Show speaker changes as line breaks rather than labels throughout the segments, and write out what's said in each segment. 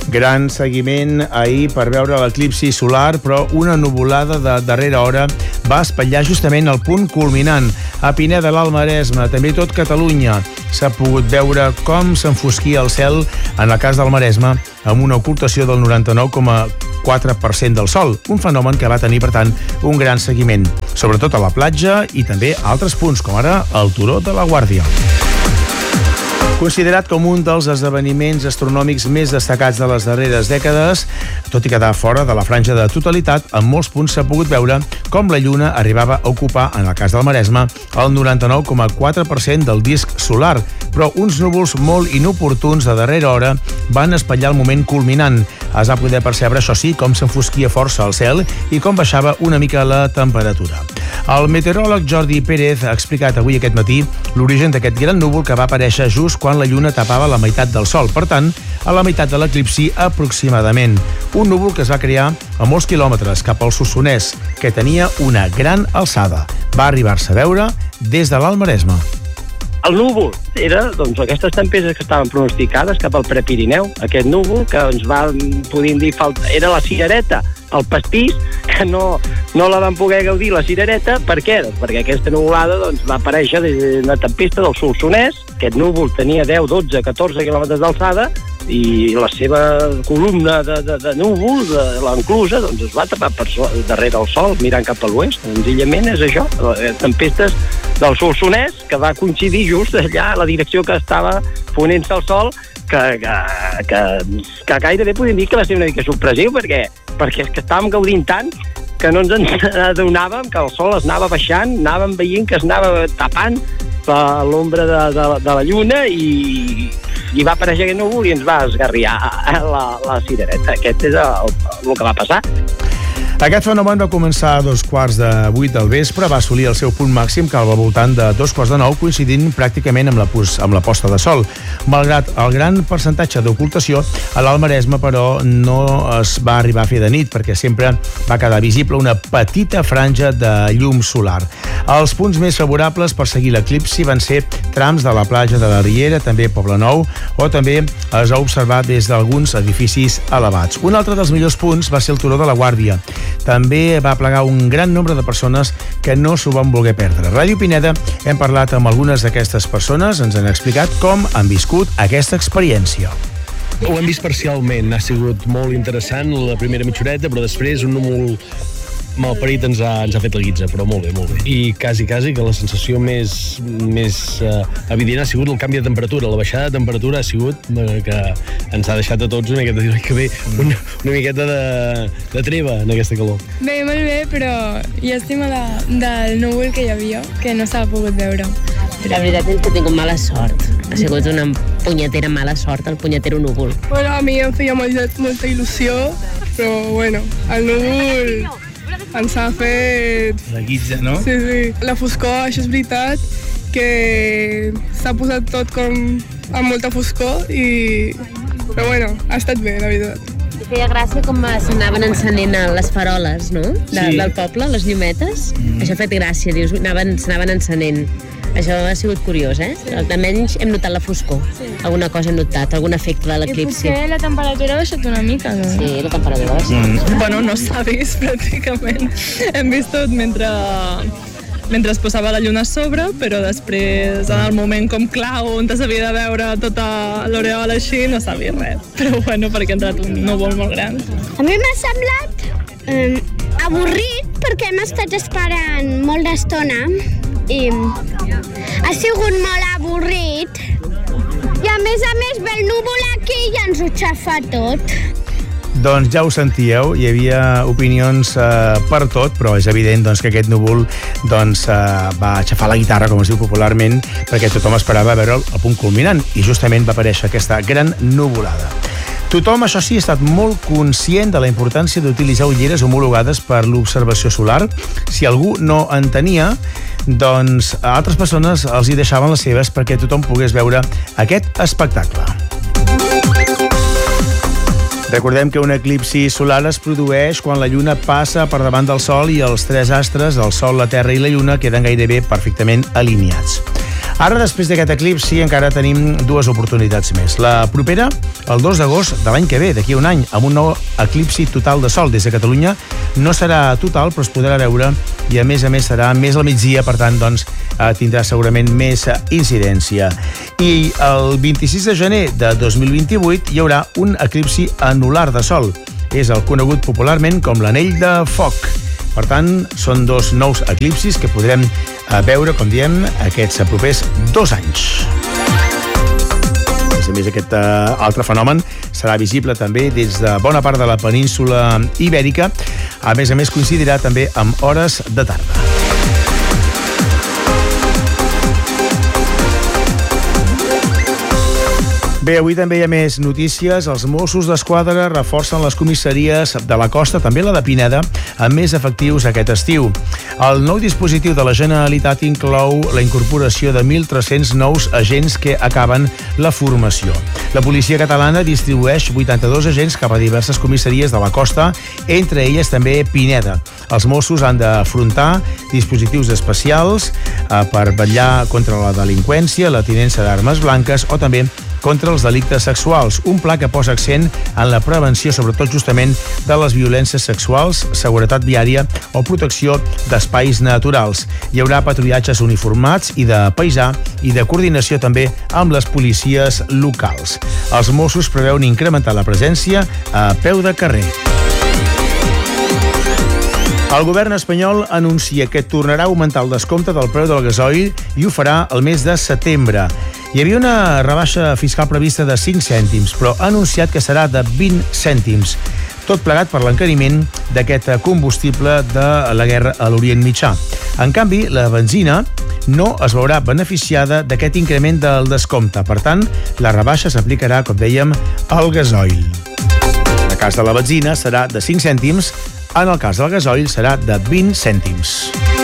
Gran seguiment ahir per veure l'eclipsi solar, però una nuvolada de darrera hora va espatllar justament el punt culminant. A Pineda, l'Alt Maresme, també tot Catalunya, s'ha pogut veure com s'enfosquia el cel, en el cas del Maresme, amb una ocultació del 99,4% del sol, un fenomen que va tenir, per tant, un gran seguiment, sobretot a la platja i també a altres punts, com ara el Turó de la Guàrdia. Considerat com un dels esdeveniments astronòmics més destacats de les darreres dècades, tot i quedar fora de la franja de totalitat, en molts punts s'ha pogut veure com la Lluna arribava a ocupar, en el cas del Maresme, el 99,4% del disc solar, però uns núvols molt inoportuns de darrera hora van espatllar el moment culminant. Es va poder percebre, això sí, com s'enfosquia força el cel i com baixava una mica la temperatura. El meteoròleg Jordi Pérez ha explicat avui aquest matí l'origen d'aquest gran núvol que va aparèixer just quan la Lluna tapava la meitat del sol, per tant, a la meitat de l'eclipsi aproximadament. Un núvol que es va crear a molts quilòmetres cap al Solsonès, que tenia una gran alçada. Va arribar-se a veure des de l'Alt Maresme.
El núvol era aquestes tempestes que estaven pronosticades cap al Prepirineu. Aquest núvol que ens va, podríem dir, era la cirereta, el pastís, que no la van poder gaudir, la cirereta. Per què? Perquè aquesta nuvolada va aparèixer des d'una tempesta del Solsonès. Aquest núvol tenia 10, 12, 14 quilòmetres d'alçada i la seva columna de núvol, de l'enclusa, es va tapar darrere el sol, mirant cap a l'oest. Senzillament és això, tempestes del Solsonès, que va coincidir just allà, a la direcció que estava ponent-se el sol, que gairebé podem dir que va ser una mica sorpresiu, perquè és que estàvem gaudint tant que no ens adonàvem que el sol es anava baixant, anàvem veient que es anava tapant per l'ombra de la Lluna i va aparèixer aquest núvol i ens va esgarriar la cirereta. Aquest és el que va passar.
Aquest fenomen va començar a 7:45 del vespre, va assolir el seu punt màxim que al voltant de 8:45, coincidint pràcticament amb la posta de sol. Malgrat el gran percentatge d'ocultació, a l'Alt Maresme, però, no es va arribar a fer de nit, perquè sempre va quedar visible una petita franja de llum solar. Els punts més favorables per seguir l'eclipsi van ser trams de la platja de la Riera, també Poblenou, o també es va observar des d'alguns edificis elevats. Un altre dels millors punts va ser el Turó de la Guàrdia. També va plegar un gran nombre de persones que no s'ho van voler perdre. A Ràdio Pineda hem parlat amb algunes d'aquestes persones, ens han explicat com han viscut aquesta experiència.
Ho hem vist parcialment, ha sigut molt interessant la primera mitja horeta, però després un núvol malparit ens ha fet la guitza, però molt bé. I quasi que la sensació més evident ha sigut el canvi de temperatura. La baixada de temperatura ha sigut que ens ha deixat a tots una miqueta de treva en aquesta calor.
Bé, molt bé, però llàstima del núvol que hi havia, que no s'ha pogut veure.
La veritat és que he tingut mala sort. Ha sigut una punyetera mala sort, el punyetero núvol.
Bueno, a mi em feia molta il·lusió, però bueno, el núvol ens ha fet...
La guitza, no?
Sí. La foscor, això és veritat, que s'ha posat tot com amb molta foscor però bueno, ha estat bé, la veritat.
Feia gràcia com s'anaven encenent les faroles, no? Del poble, les llumetes. Això ha fet gràcia, dius, s'anaven encenent. Això ha sigut curiós, Almenys hem notat la foscor. Alguna cosa hem notat, algun efecte de l'eclipsi.
I potser la temperatura ha baixat una mica, no?
Sí, la temperatura ha baixat.
Bueno, no s'ha vist pràcticament. Hem vist tot mentre es posava la lluna a sobre, però després, en el moment com clau, on s'havia de veure tota l'oreola així, no s'ha vist res. Però bueno, perquè ha entrat un núvol molt gran.
A mi m'ha semblat avorrit, perquè hem estat esperant molt d'estona i ha sigut molt avorrit. I a més ve el núvol aquí i ens ho xafa tot.
Doncs ja ho sentíeu, hi havia opinions per tot, però és evident que aquest núvol va aixafar la guitarra, com es diu popularment, perquè tothom esperava veure el punt culminant i justament va aparèixer aquesta gran nuvolada. Tothom, això sí, ha estat molt conscient de la importància d'utilitzar ulleres homologades per l'observació solar. Si algú no en tenia, doncs a altres persones els hi deixaven les seves perquè tothom pogués veure aquest espectacle. Recordem que un eclipsi solar es produeix quan la Lluna passa per davant del Sol i els tres astres, el Sol, la Terra i la Lluna, queden gairebé perfectament alineats. Ara, després d'aquest eclipsi, encara tenim dues oportunitats més. La propera, el 2 d'agost de l'any que ve, d'aquí un any, amb un nou eclipsi total de sol des de Catalunya. No serà total, però es podrà veure i, a més, serà més al migdia, per tant, doncs, tindrà segurament més incidència. I el 26 de gener de 2028 hi haurà un eclipsi anular de sol. És el conegut popularment com l'anell de foc. Per tant, són dos nous eclipsis que podrem veure, com diem, aquests propers 2 anys. A més, aquest altre fenomen serà visible també des de bona part de la península ibèrica. A més, coincidirà també amb hores de tarda. Bé, avui també hi ha més notícies. Els Mossos d'Esquadra reforcen les comissaries de la costa, també la de Pineda, amb més efectius aquest estiu. El nou dispositiu de la Generalitat inclou la incorporació de 1.300 nous agents que acaben la formació. La policia catalana distribueix 82 agents cap a diverses comissaries de la costa, entre elles també Pineda. Els Mossos han d'afrontar dispositius especials per vetllar contra la delinqüència, la tinença d'armes blanques o també contra els delictes sexuals, un pla que posa accent en la prevenció, sobretot justament de les violències sexuals, seguretat viària o protecció d'espais naturals. Hi haurà patrullatges uniformats i de paisà i de coordinació també amb les policies locals. Els Mossos preveuen incrementar la presència a peu de carrer. El govern espanyol anuncia que tornarà a augmentar el descompte del preu del gasoil i ho farà el mes de setembre. Hi havia una rebaixa fiscal prevista de 5 cèntims, però ha anunciat que serà de 20 cèntims. Tot plegat per l'encariment d'aquest combustible de la guerra a l'Orient Mitjà. En canvi, la benzina no es veurà beneficiada d'aquest increment del descompte. Per tant, la rebaixa s'aplicarà, com dèiem, al gasoil. En el cas de la benzina serà de 5 cèntims, en el cas del gasoil serà de 20 cèntims.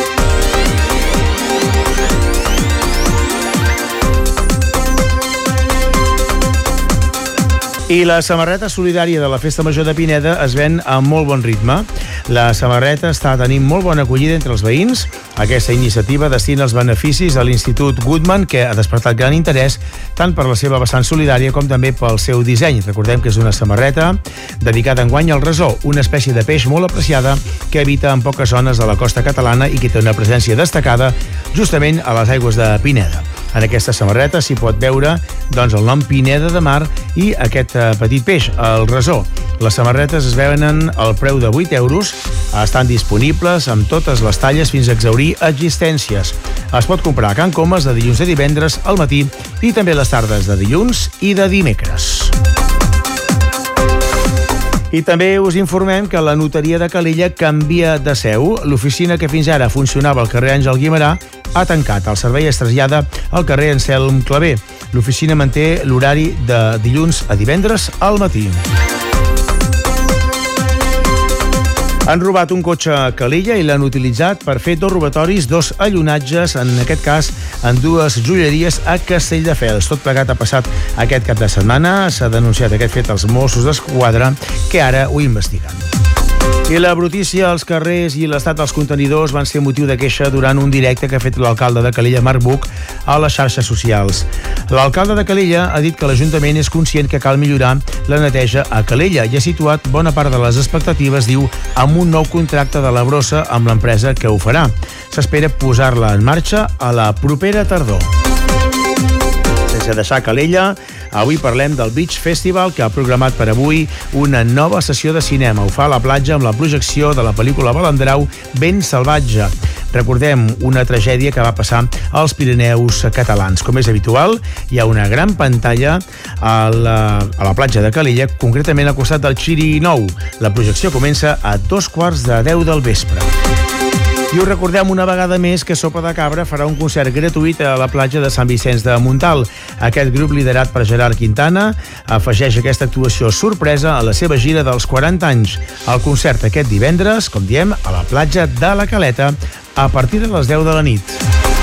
I la samarreta solidària de la Festa Major de Pineda es ven a molt bon ritme. La samarreta està tenint molt bona acollida entre els veïns. Aquesta iniciativa destina els beneficis a l'Institut Goodman, que ha despertat gran interès tant per la seva vessant solidària com també pel seu disseny. Recordem que és una samarreta dedicada enguany al rasó, una espècie de peix molt apreciada que habita en poques zones de la costa catalana i que té una presència destacada justament a les aigües de Pineda. En aquesta samarreta s'hi pot veure doncs, el nom Pineda de Mar i aquest petit peix, el rasó. Les samarretes es venen al preu de 8 euros, estan disponibles amb totes les talles fins a exhaurir existències. Es pot comprar a Can Comas de dilluns a divendres al matí i també les tardes de dilluns i de dimecres. I també us informem que la notaria de Calella canvia de seu. L'oficina que fins ara funcionava al carrer Àngel Guimerà ha tancat. El servei es trasllada al carrer Anselm Clavé. L'oficina manté l'horari de dilluns a divendres al matí. Han robat un cotxe a Calella i l'han utilitzat per fer 2 robatoris, 2 allonatges, en aquest cas en 2 joieries a Castelldefels. Tot plegat ha passat aquest cap de setmana. S'ha denunciat aquest fet als Mossos d'Esquadra, que ara ho investiguen. I la brutícia als carrers i l'estat dels contenidors van ser motiu de queixa durant un directe que ha fet l'alcalde de Calella, Marc Buch, a les xarxes socials. L'alcalde de Calella ha dit que l'Ajuntament és conscient que cal millorar la neteja a Calella i ha situat bona part de les expectatives, diu, amb un nou contracte de la brossa amb l'empresa que ho farà. S'espera posar-la en marxa a la propera tardor. Sense deixar Calella, avui parlem del Beach Festival, que ha programat per avui una nova sessió de cinema. Ho fa a la platja amb la projecció de la pel·lícula Balandrau, Vent salvatge. Recordem una tragèdia que va passar als Pirineus catalans. Com és habitual, hi ha una gran pantalla a la platja de Calella, concretament al costat del Xiri Nou. La projecció comença a 2:15 del vespre. I us recordem una vegada més que Sopa de Cabra farà un concert gratuït a la platja de Sant Vicenç de Montalt. Aquest grup, liderat per Gerard Quintana, afegeix aquesta actuació sorpresa a la seva gira dels 40 anys. El concert aquest divendres, com diem, a la platja de la Caleta, a partir de les 10 de la nit.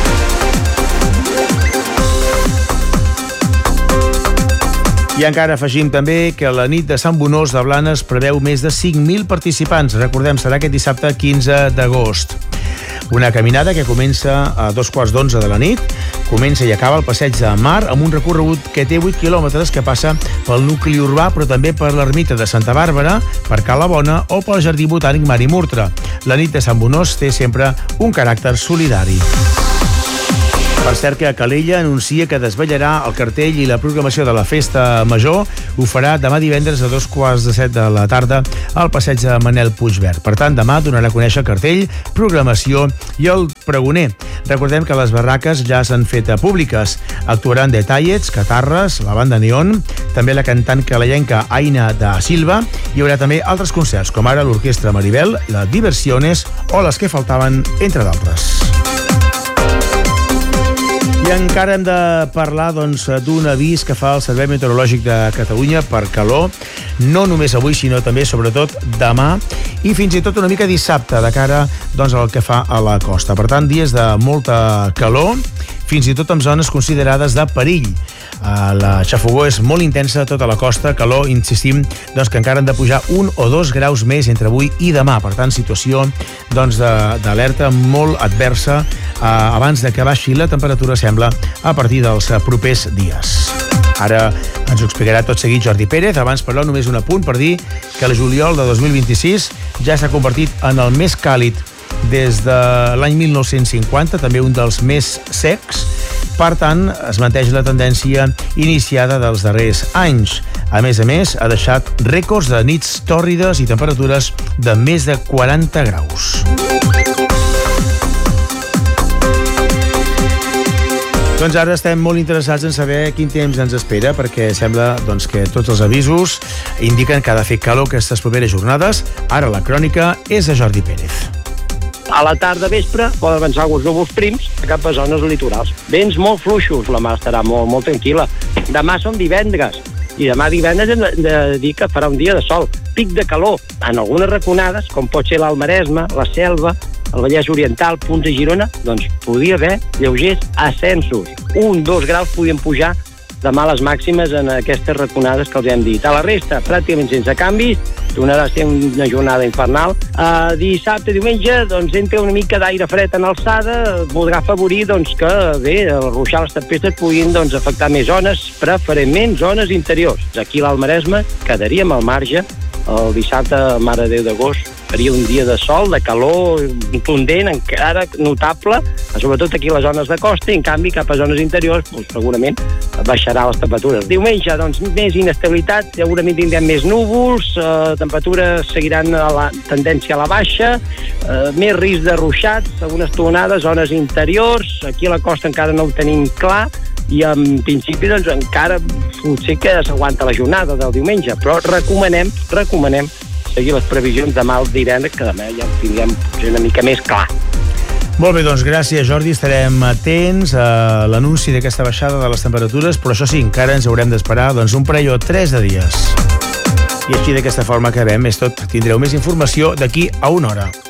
I encara afegim també que la nit de Sant Bonós de Blanes preveu més de 5.000 participants. Recordem, serà aquest dissabte 15 d'agost. Una caminada que comença a 2:15 de la nit, comença i acaba al Passeig de Mar, amb un recorregut que té 8 quilòmetres que passa pel nucli urbà, però també per l'ermita de Santa Bàrbara, per Cala Bona o pel Jardí Botànic Mari Murtra. La nit de Sant Bonós té sempre un caràcter solidari. Per cert, que Calella anuncia que desvetllarà el cartell i la programació de la Festa Major. Ho farà demà divendres a 2:15 de la tarda al Passeig de Manel Puigverd. Per tant, demà donarà a conèixer el cartell, programació i el pregoner. Recordem que les barraques ja s'han fet públiques. Actuaran Detallets, Catarres, la banda Neon, també la cantant calellenca Aina da Silva. Hi haurà també altres concerts, com ara l'Orquestra Maribel, la Diversiones o les que faltaven, entre d'altres. I encara hem de parlar d'un avís que fa el Servei Meteorològic de Catalunya per calor, no només avui, sinó també, sobretot, demà i fins i tot una mica dissabte, de cara al que fa a la costa. Per tant, dies de molta calor, fins i tot en zones considerades de perill. La xafogor és molt intensa a tota la costa, calor, insistim, que encara han de pujar 1 o 2 graus més entre avui i demà. Per tant, situació d'alerta molt adversa abans de que baixi la temperatura, sembla, a partir dels propers dies. Ara ens ho explicarà tot seguit Jordi Pérez. Abans, però, només un apunt per dir que el juliol de 2026 ja s'ha convertit en el més càlid des de l'any 1950, també un dels més secs. Per tant, es manté la tendència iniciada dels darrers anys. A més, ha deixat rècords de nits tòrrides i temperatures de més de 40 graus. Doncs ara estem molt interessats en saber quin temps ens espera, perquè sembla que tots els avisos indiquen que ha de fer calor aquestes properes jornades. Ara la crònica és de Jordi Pérez.
A la tarda vespre poden avançar alguns núvols prims cap a zones litorals. Vents molt fluixos, la mar estarà molt tranquil·la. Demà som divendres, i demà divendres hem de dir que farà un dia de sol. Pic de calor en algunes raconades, com pot ser l'Alt Maresme, la Selva, el Vallès Oriental, Punts de Girona, doncs podria haver lleugers ascensos. 1-2 graus podien pujar demà les màximes en aquestes raconades que els hem dit. A la resta, pràcticament sense canvis, tornarà a ser una jornada infernal. Dissabte, diumenge, entra una mica d'aire fred en alçada, podrà afavorir que, el ruixar, les tempestes puguin afectar més zones, preferentment zones interiors. Aquí a l'Alt Maresme quedaríem al marge. El dissabte, Mare de Déu d'agost, faria un dia de sol, de calor contundent, encara notable, sobretot aquí a les zones de costa, i en canvi cap a zones interiors segurament baixarà les temperatures. Diumenge, més inestabilitat, segurament tindrem més núvols, temperatures seguiran a la tendència a la baixa, més risc de ruixats, algunes tonades, zones interiors, aquí a la costa encara no ho tenim clar, i en principi encara potser que s'aguanta la jornada del diumenge, però recomanem seguir les previsions demà al divendres, que demà ja ho tindrem una mica més clar.
Molt bé, gràcies, Jordi. Estarem atents a l'anunci d'aquesta baixada de les temperatures, però això sí, encara ens haurem d'esperar un parell o 3 de dies. I així, d'aquesta forma acabem. És tot. Tindreu més informació d'aquí a una hora.